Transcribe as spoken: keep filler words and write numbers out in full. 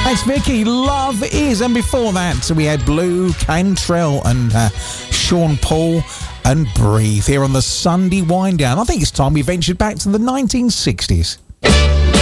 Thanks, Vicky. Love Is. And before that, we had Blue Cantrell and uh, Sean Paul and Breathe here on the Sunday Wind Down. I think it's time we ventured back to the nineteen sixties.